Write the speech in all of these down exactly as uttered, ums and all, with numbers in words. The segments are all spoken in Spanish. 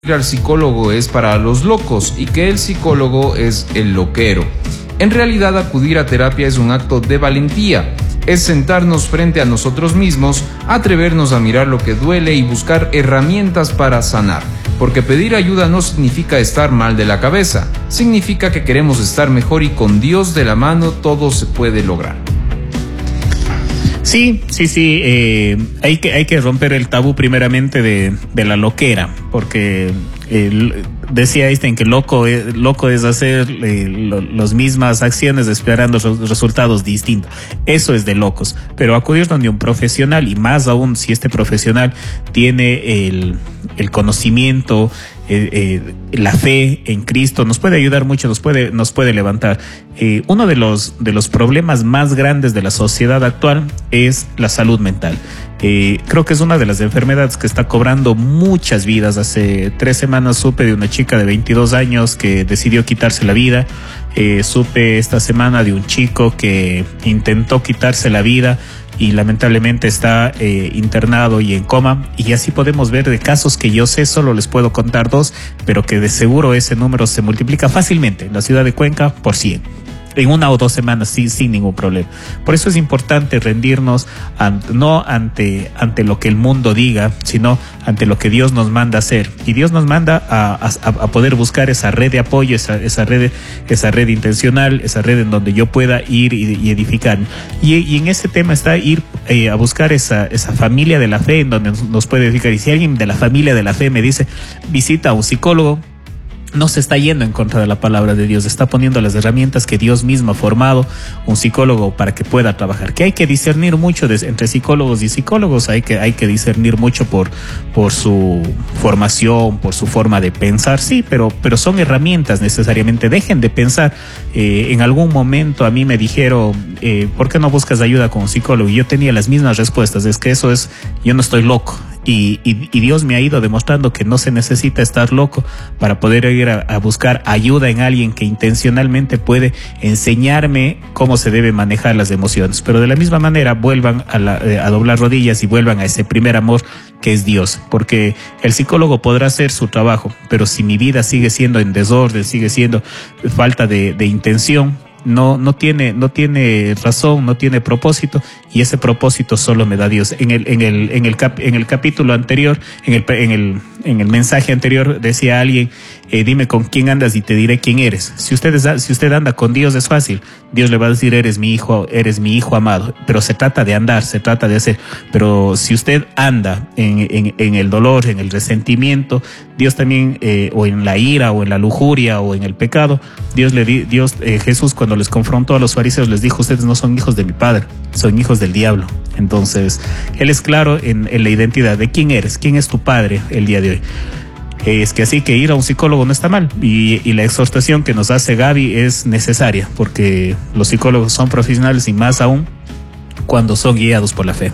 al psicólogo es para los locos y que el psicólogo es el loquero. En realidad, acudir a terapia es un acto de valentía. Es sentarnos frente a nosotros mismos, atrevernos a mirar lo que duele y buscar herramientas para sanar. Porque pedir ayuda no significa estar mal de la cabeza, significa que queremos estar mejor y con Dios de la mano todo se puede lograr. Sí, sí, sí, eh, hay que hay que romper el tabú primeramente de, de la loquera, porque eh, decía Einstein que loco, eh, loco es hacer eh, lo, las mismas acciones esperando resultados distintos. Eso es de locos, pero acudir donde un profesional, y más aún si este profesional tiene el, el conocimiento, Eh, eh, la fe en Cristo, nos puede ayudar mucho, nos puede, nos puede levantar. Eh, uno de los, de los problemas más grandes de la sociedad actual es la salud mental. Eh, creo que es una de las enfermedades que está cobrando muchas vidas. Hace tres semanas supe de una chica de veintidós años que decidió quitarse la vida. Eh, supe esta semana de un chico que intentó quitarse la vida y lamentablemente está eh, internado y en coma, y así podemos ver de casos que yo sé, solo les puedo contar dos, pero que de seguro ese número se multiplica fácilmente en la ciudad de Cuenca por cien. En una o dos semanas sí, sin ningún problema. Por eso es importante rendirnos ante, no ante, ante lo que el mundo diga, sino ante lo que Dios nos manda hacer. Y Dios nos manda a, a, a poder buscar esa red de apoyo, esa, esa red, esa red intencional, esa red en donde yo pueda ir y, y edificar. Y, y en ese tema está ir eh, a buscar esa, esa familia de la fe en donde nos, nos puede edificar. Y si alguien de la familia de la fe me dice, visita a un psicólogo, no se está yendo en contra de la palabra de Dios, está poniendo las herramientas que Dios mismo ha formado un psicólogo para que pueda trabajar. Que hay que discernir mucho de, entre psicólogos y psicólogos, hay que, hay que discernir mucho por, por su formación, por su forma de pensar, sí, pero, pero son herramientas necesariamente. Dejen de pensar. Eh, en algún momento a mí me dijeron, eh, ¿por qué no buscas ayuda con un psicólogo? Y yo tenía las mismas respuestas, es que eso es, yo no estoy loco. Y, y, y Dios me ha ido demostrando que no se necesita estar loco para poder ir a, a buscar ayuda en alguien que intencionalmente puede enseñarme cómo se debe manejar las emociones. Pero de la misma manera vuelvan a, la, a doblar rodillas y vuelvan a ese primer amor que es Dios, porque el psicólogo podrá hacer su trabajo, pero si mi vida sigue siendo en desorden, sigue siendo falta de, de intención, no no tiene no tiene razón, no tiene propósito, y ese propósito solo me da Dios. En el en el en el cap, en el capítulo anterior, en el en el en el mensaje anterior decía alguien, eh, dime con quién andas y te diré quién eres. Si usted si usted anda con Dios es fácil. Dios le va a decir, eres mi hijo, eres mi hijo amado, pero se trata de andar, se trata de hacer. Pero si usted anda en en, en el dolor, en el resentimiento, Dios también eh, o en la ira o en la lujuria o en el pecado, Dios le di, Dios eh, Jesús cuando les confrontó a los fariseos les dijo, ustedes no son hijos de mi padre, son hijos del diablo. Entonces él es claro en, en la identidad de quién eres, quién es tu padre el día de hoy. Es que así que ir a un psicólogo no está mal, y, y la exhortación que nos hace Gaby es necesaria, porque los psicólogos son profesionales y más aún cuando son guiados por la fe.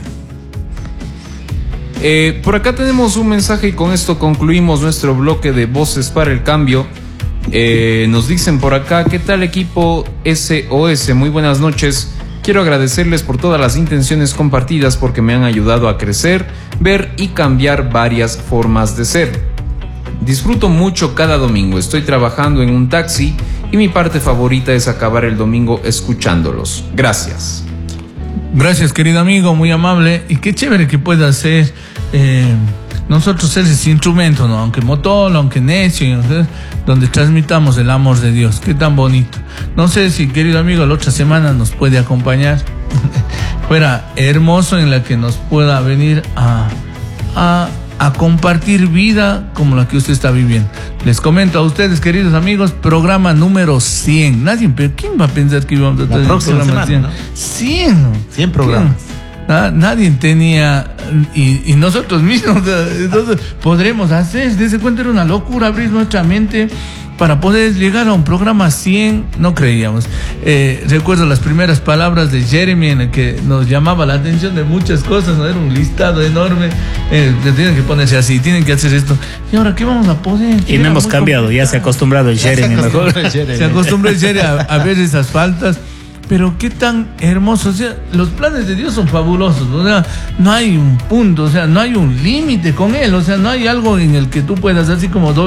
Eh, por acá tenemos un mensaje y con esto concluimos nuestro bloque de Voces para el Cambio. Eh, nos dicen por acá, ¿qué tal equipo S O S? Muy buenas noches. Quiero agradecerles por todas las intenciones compartidas porque me han ayudado a crecer, ver y cambiar varias formas de ser. Disfruto mucho cada domingo, estoy trabajando en un taxi y mi parte favorita es acabar el domingo escuchándolos. Gracias. Gracias, querido amigo, muy amable. Y qué chévere que pueda ser eh, nosotros ser ese instrumento, ¿no? Aunque motolo, aunque necio, ¿no? Donde transmitamos el amor de Dios. Qué tan bonito. No sé si, querido amigo, la otra semana nos puede acompañar. Fuera hermoso en la que nos pueda venir a... a a compartir vida como la que usted está viviendo. Les comento a ustedes, queridos amigos, programa número cien. Nadie, pero ¿quién va a pensar que íbamos a tener el programa semana, cien? ¿No? cien. cien programas. cien. Nadie tenía, y, y nosotros mismos, entonces podremos hacer, desde cuenta era una locura abrir nuestra mente para poder llegar a un programa cien, no creíamos. Eh, recuerdo las primeras palabras de Jeremy en el que nos llamaba la atención de muchas cosas, ¿no? Era un listado enorme, eh, tienen que ponerse así, tienen que hacer esto. ¿Y ahora qué vamos a poder? Y no hemos cambiado, complicado. Ya se ha acostumbrado el Jeremy mejor. Se acostumbró el Jeremy a, a ver esas faltas. pero qué tan hermoso. O sea, los planes de Dios son fabulosos. O sea, no hay un punto, o sea, no hay un límite con Él. O sea, no hay algo en el que tú puedas, así como doble